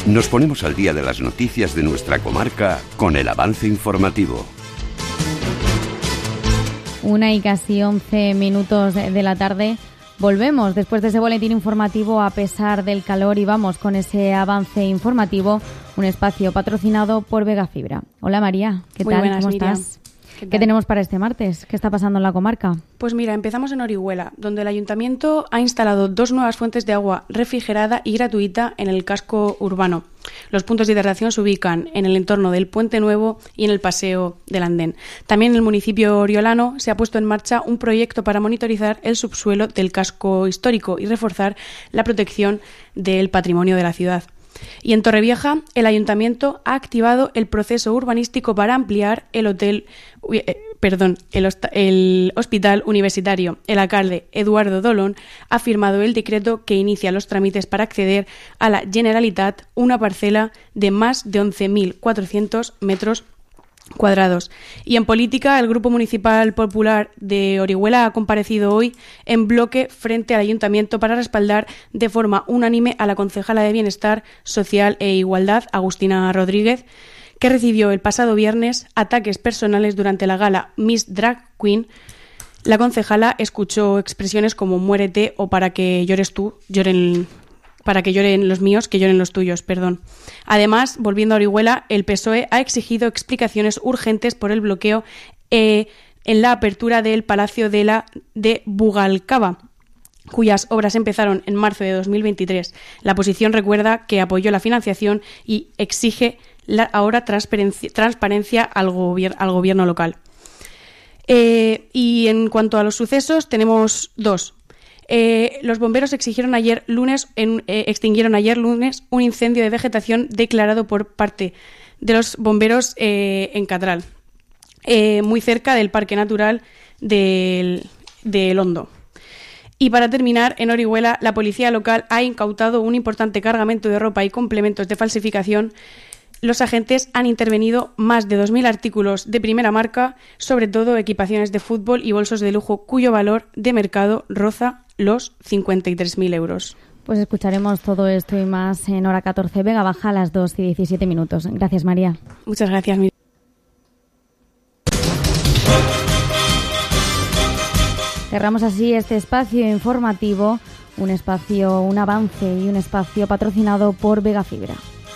Nos ponemos al día de las noticias de nuestra comarca con el avance informativo. 1:11 de la tarde. Volvemos después de ese boletín informativo a pesar del calor y vamos con ese avance informativo, un espacio patrocinado por Vega Fibra. Hola María, ¿qué tal? Buenas, ¿Cómo Miriam? estás? ¿Qué tenemos para este martes? ¿Qué está pasando en la comarca? Pues mira, empezamos en Orihuela, donde el Ayuntamiento ha instalado 2 nuevas fuentes de agua refrigerada y gratuita en el casco urbano. Los puntos de hidratación se ubican en el entorno del Puente Nuevo y en el Paseo del Andén. También en el municipio oriolano se ha puesto en marcha un proyecto para monitorizar el subsuelo del casco histórico y reforzar la protección del patrimonio de la ciudad. Y en Torrevieja, el Ayuntamiento ha activado el proceso urbanístico para ampliar el hospital universitario. El alcalde Eduardo Dolón ha firmado el decreto que inicia los trámites para acceder a la Generalitat, una parcela de más de 11.400 metros cuadrados. Y en política, el Grupo Municipal Popular de Orihuela ha comparecido hoy en bloque frente al Ayuntamiento para respaldar de forma unánime a la concejala de Bienestar Social e Igualdad, Agustina Rodríguez, que recibió el pasado viernes ataques personales durante la gala Miss Drag Queen. La concejala escuchó expresiones como muérete o para que llores tú, para que lloren los míos, que lloren los tuyos, perdón. Además, volviendo a Orihuela, el PSOE ha exigido explicaciones urgentes por el bloqueo en la apertura del Palacio de Bugalcaba, cuyas obras empezaron en marzo de 2023. La oposición recuerda que apoyó la financiación y exige ahora transparencia al gobierno local. Y en cuanto a los sucesos, tenemos 2. Los bomberos extinguieron ayer lunes un incendio de vegetación declarado por parte de los bomberos en Catral, muy cerca del Parque Natural del Hondo. Y para terminar, en Orihuela, la policía local ha incautado un importante cargamento de ropa y complementos de falsificación. Los agentes han intervenido más de 2.000 artículos de primera marca, sobre todo equipaciones de fútbol y bolsos de lujo, cuyo valor de mercado roza los 53.000 euros. Pues escucharemos todo esto y más en hora 14, Vega Baja, a las 2:17. Gracias, María. Muchas gracias, Miriam. Cerramos así este espacio informativo, un avance y un espacio patrocinado por Vega Fibra.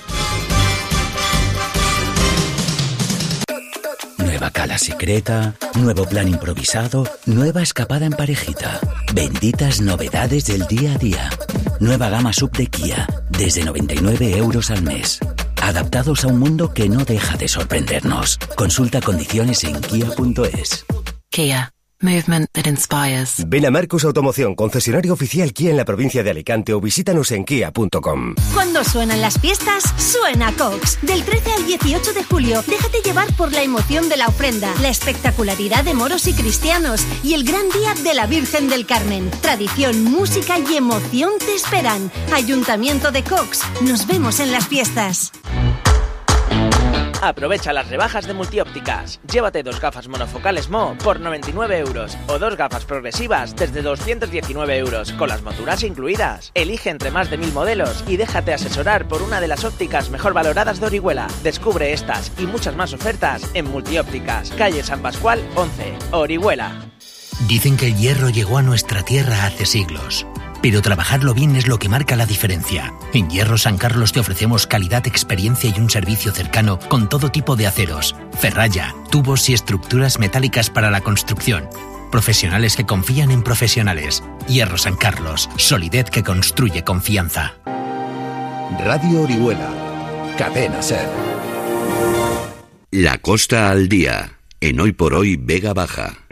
Nueva cala secreta, nuevo plan improvisado, nueva escapada en parejita. Benditas novedades del día a día. Nueva gama sub de Kia, desde 99 euros al mes. Adaptados a un mundo que no deja de sorprendernos. Consulta condiciones en kia.es. Kia. Movement that inspires. Ven a Marcus Automoción, concesionario oficial Kia en la provincia de Alicante, o visítanos en kia.com. Cuando suenan las fiestas, suena Cox. Del 13 al 18 de julio, déjate llevar por la emoción de la ofrenda, la espectacularidad de moros y cristianos y el gran día de la Virgen del Carmen. Tradición, música y emoción te esperan. Ayuntamiento de Cox. Nos vemos en las fiestas. Aprovecha las rebajas de Multiópticas. Llévate 2 gafas monofocales Mo por 99 euros o 2 gafas progresivas desde 219 euros, con las monturas incluidas. Elige entre más de 1.000 modelos y déjate asesorar por una de las ópticas mejor valoradas de Orihuela. Descubre estas y muchas más ofertas en Multiópticas, calle San Pascual 11, Orihuela. Dicen que el hierro llegó a nuestra tierra hace siglos, pero trabajarlo bien es lo que marca la diferencia. En Hierro San Carlos te ofrecemos calidad, experiencia y un servicio cercano con todo tipo de aceros, ferralla, tubos y estructuras metálicas para la construcción. Profesionales que confían en profesionales. Hierro San Carlos, solidez que construye confianza. Radio Orihuela, Cadena SER. La Costa al Día, en Hoy por Hoy Vega Baja.